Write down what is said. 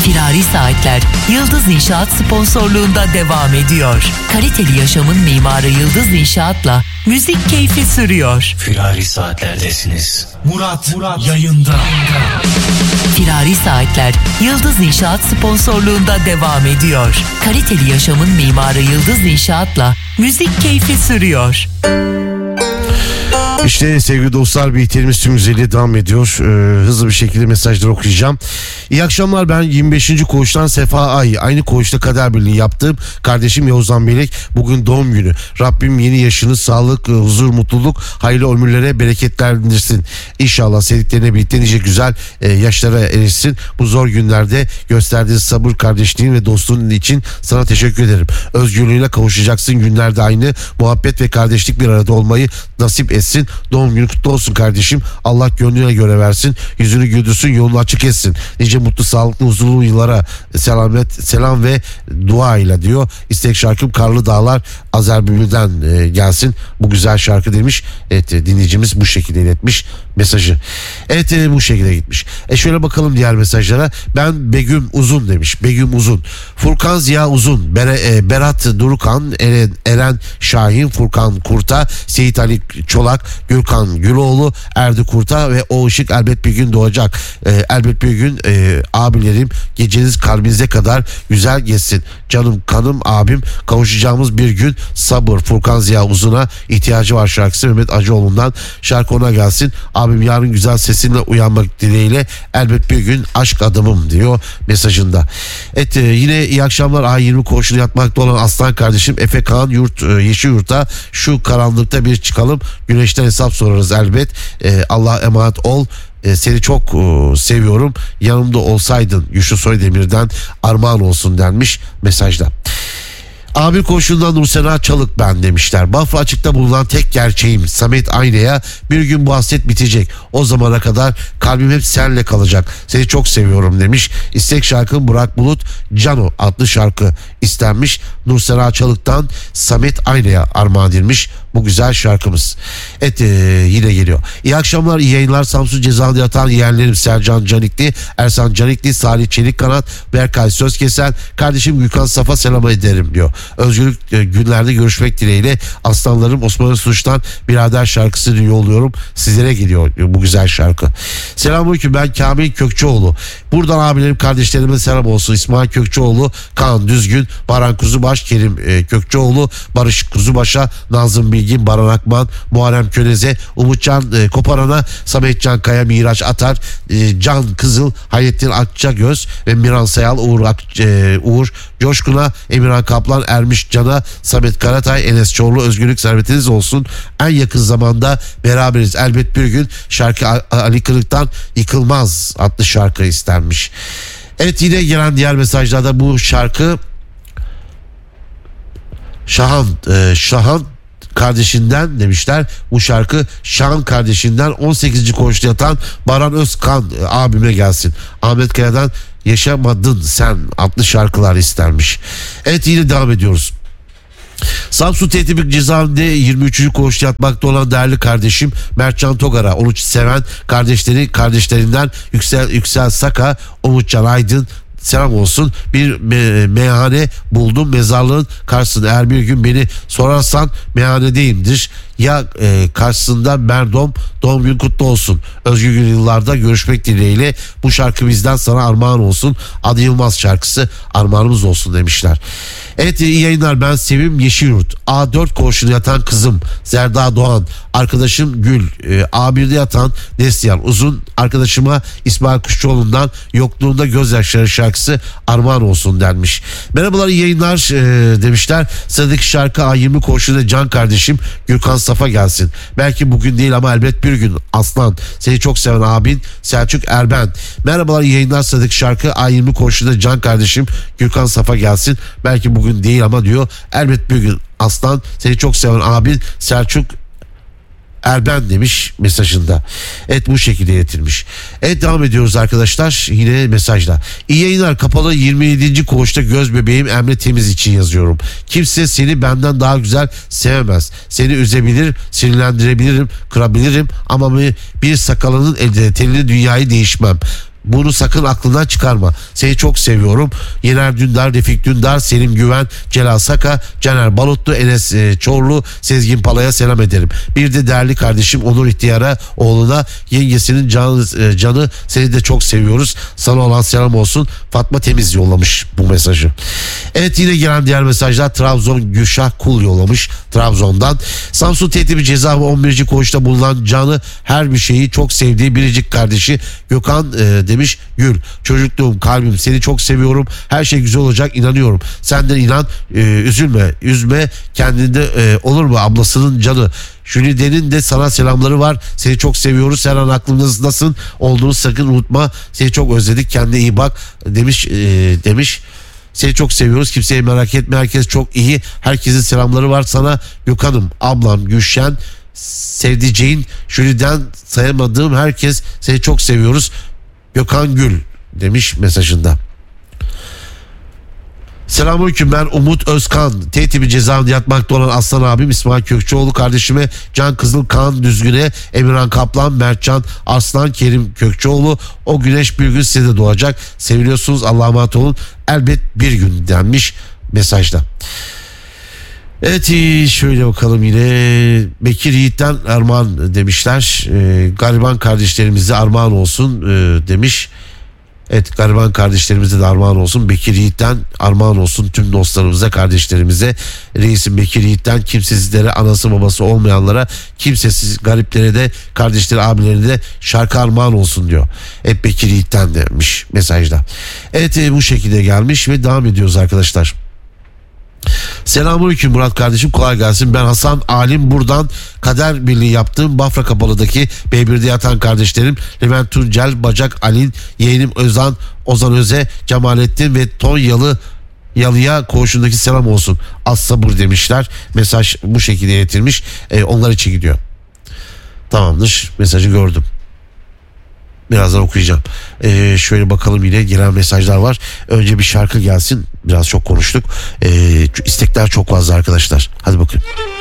Firari Saatler Yıldız İnşaat sponsorluğunda devam ediyor. Kaliteli yaşamın mimarı Yıldız İnşaat'la müzik keyfi sürüyor. Firari Saatler'desiniz. Murat yayında. Firari Saatler Yıldız İnşaat sponsorluğunda devam ediyor. Kaliteli yaşamın mimarı Yıldız İnşaat'la müzik keyfi sürüyor. İşte sevgili dostlar, bihterimiz tüm güzelliğe devam ediyor. Hızlı bir şekilde mesajları okuyacağım. İyi akşamlar, ben 25. koğuştan Sefa Ay. Aynı koğuşta kader birliği yaptığım kardeşim Yavuzhan Melek bugün doğum günü. Rabbim yeni yaşını sağlık, huzur, mutluluk, hayırlı ömürlere bereketlendirsin. İnşallah sevdiklerine birlikte nice güzel yaşlara erişsin. Bu zor günlerde gösterdiğiniz sabır, kardeşliğin ve dostluğun için sana teşekkür ederim. Özgürlüğüne kavuşacaksın günlerde, aynı muhabbet ve kardeşlik bir arada olmayı nasip etsin. Doğum günü kutlu olsun kardeşim. Allah gönlüne göre versin. Yüzünü güldürsün, yolunu açık etsin. Nice mutlu, sağlıklı, huzurlu yıllara selam ve dua ile diyor. İstek şarkım Karlı Dağlar Azer Bülbül'den gelsin. Bu güzel şarkı demiş. Evet, dinleyicimiz bu şekilde iletmiş mesajı. Evet, bu şekilde gitmiş. Şöyle bakalım diğer mesajlara. Ben Begüm Uzun demiş. Begüm Uzun. Furkan Ziya Uzun. Berat Durukan. Eren Şahin. Furkan Kurta. Seyit Ali Çolak. Gürkan Güloğlu. Erdi Kurta ve o ışık elbet bir gün doğacak. Elbet bir gün abilerim, geceniz kalbinize kadar güzel geçsin. Canım kanım abim, kavuşacağımız bir gün sabır. Furkan Ziya Uzun'a ihtiyacı var şarkısı. Mehmet Acıoğlu'ndan şarkı ona gelsin. Abim yarın güzel sesinle uyanmak dileğiyle, elbet bir gün aşk adamım diyor mesajında. Evet, yine iyi akşamlar. A20 koğuşunu yatmakta olan aslan kardeşim Efe Kaan Yeşilyurt'a şu karanlıkta bir çıkalım, güneşten hesap sorarız elbet. Allah'a emanet ol. Seni çok seviyorum. Yanımda olsaydın Yuşu Soydemir'den armağan olsun denmiş mesajda. A1 koğuşundan Nursena Çalık ben demişler. Bafra açıkta bulunan tek gerçeğim Samet Ayna'ya bir gün bu hasret bitecek. O zamana kadar kalbim hep seninle kalacak. Seni çok seviyorum demiş. İstek şarkım Burak Bulut Cano adlı şarkı istenmiş. Nursena Çalık'tan Samet Ayna'ya armağan edilmiş bu güzel şarkımız. Evet, yine geliyor. İyi akşamlar, iyi yayınlar. Samsun cezalı yatan yeğenlerim Sercan Canikli, Ersan Canikli, Salih Çelikkanat, Berkay Sözkesen, kardeşim Gülkan Safa selam ederim diyor. Özgürlük günlerde görüşmek dileğiyle aslanlarım. Osman Suç'tan Birader şarkısını yolluyorum. Sizlere gidiyor bu güzel şarkı. Selamünaleyküm, ben Kamil Kökçeoğlu. Buradan abilerim, kardeşlerime selam olsun. İsmail Kökçeoğlu, Kaan Düzgün, Baran Kuzubaş, Kerim Kökçeoğlu, Barış Kuzubaş'a, Nazım Bilgin, Baran Akman, Muharrem Könez'e, Umutcan Koparan'a, Sametcan Kaya, Miraç Atar, Can Kızıl, Hayrettin Akçagöz ve Miran Sayal, Uğur Coşkun'a, Emirhan Kaplan, Ermiş Can'a, Samet Karatay, Enes Çorlu, özgürlük servetiniz olsun. En yakın zamanda beraberiz. Elbet bir gün şarkı Ali Kırık'tan Yıkılmaz adlı şarkı istenmiş. Evet, yine gelen diğer mesajlarda bu şarkı Şahan kardeşinden demişler. Bu şarkı Şahan kardeşinden 18. koğuşta yatan Baran Özkan abime gelsin. Ahmet Kaya'dan Yaşamadın Sen adlı şarkılar istenmiş. Evet, yine devam ediyoruz. Samsun Tehditlik Cezaevinde 23. koğuşta yatmakta olan değerli kardeşim Mertcan Togar'a, onu seven kardeşlerinden Yüksel Saka, Umutcan Aydın selam olsun. Bir meyhane buldum mezarlığın karşısında. Eğer bir gün beni sorarsan meyhanedeyimdir. Ya karşısında Merdom, doğum gün kutlu olsun. Özgür gün yıllarda görüşmek dileğiyle bu şarkı bizden sana armağan olsun. Adı Yılmaz şarkısı armağanımız olsun demişler. Evet, iyi yayınlar, ben Sevim Yeşilyurt. A4 koğuşunda yatan kızım Zerda Doğan, arkadaşım Gül, A1'de yatan Neslihan Uzun, arkadaşıma İsmail Kuşçuoğlu'ndan Yokluğunda Gözyaşları şarkısı armağan olsun denmiş. Merhabalar, iyi yayınlar demişler. Sıradaki şarkı A20 koğuşunda can kardeşim Gürkan Safa gelsin. Belki bugün değil ama elbet bir gün aslan. Seni çok seven abin Selçuk Erben. Merhabalar, iyi yayınlar. Sıradaki şarkı A20 koğuşunda can kardeşim Gürkan Safa gelsin. Belki bugün değil ama diyor elbet bir gün aslan. Seni çok seven abin Selçuk Erben demiş mesajında. Evet, bu şekilde iletilmiş. Evet, devam ediyoruz arkadaşlar yine mesajla. İyi yayınlar, kapalı 27. koğuşta göz bebeğim Emre Temiz için yazıyorum. Kimse seni benden daha güzel sevemez. Seni üzebilir, sinirlendirebilirim, kırabilirim ama bir sakalının telini dünyayı değişmem. Bunu sakın aklından çıkarma. Seni çok seviyorum. Yener Dündar, Refik Dündar, Selim Güven, Celal Saka, Caner Balutlu, Enes Çorlu, Sezgin Pala'ya selam ederim. Bir de değerli kardeşim Onur İhtiyar'a, oğluna, yengesinin canı seni de çok seviyoruz. Sana olan selam olsun. Fatma Temiz yollamış bu mesajı. Evet, yine gelen diğer mesajlar. Trabzon Gülşah Kul yollamış Trabzon'dan. Samsun Tehdibi Ceza ve 11. koğuşta bulunan canı her bir şeyi çok sevdiği biricik kardeşi Gökhan demiş. Gül, çocukluğum, kalbim, seni çok seviyorum. Her şey güzel olacak, inanıyorum. Sen de inan, üzme kendinde, olur mu? Ablasının canı Jülide'nin de sana selamları var. Seni çok seviyoruz. Her an aklımızdasın. Olduğunu sakın unutma. Seni çok özledik. Kendine iyi bak demiş. Seni çok seviyoruz. Kimseyi merak etme. Herkes çok iyi. Herkesin selamları var sana. Gökhan'ım, ablam, Gülşen, sevdiceğin, Jülide'den sayamadığım herkes, seni çok seviyoruz. Gökhan Gül demiş mesajında. Selamünaleyküm, ben Umut Özkan. Tehdibi cezaevinde yatmakta olan Aslan abim İsmail Kökçeoğlu, kardeşime Can Kızıl, Kaan Düzgün'e, Emirhan Kaplan, Mertcan Arslan, Kerim Kökçeoğlu. O güneş bir gün size de doğacak. Seviliyorsunuz, Allah'a emanet olun. Elbet bir gün denmiş mesajda. Evet, şöyle bakalım, yine Bekir Yiğit'ten armağan demişler. Gariban kardeşlerimize armağan olsun demiş. Evet, gariban kardeşlerimize de armağan olsun. Bekir Yiğit'ten armağan olsun tüm dostlarımıza, kardeşlerimize. Reisim Bekir Yiğit'ten kimsesizlere, anası babası olmayanlara, kimsesiz gariplere de, kardeşleri, abilerine de şarkı armağan olsun diyor. Evet, Bekir Yiğit'ten demiş mesajda. Evet, bu şekilde gelmiş ve devam ediyoruz arkadaşlar. Selamünaleyküm Murat kardeşim, kolay gelsin. Ben Hasan Alim, buradan kader birliği yaptığım Bafra Kapalı'daki B1'de yatan kardeşlerim Levent Tuncel, Bacak Alin, yeğenim Ozan Öze, Cemalettin ve Yalı'ya koğuşundaki selam olsun. Az sabır demişler. Mesaj bu şekilde iletilmiş. Onlar için gidiyor. Tamamdır, mesajı gördüm. Birazdan okuyacağım. Şöyle bakalım, yine gelen mesajlar var. Önce bir şarkı gelsin. Biraz çok konuştuk. İstekler çok fazla arkadaşlar. Hadi bakın.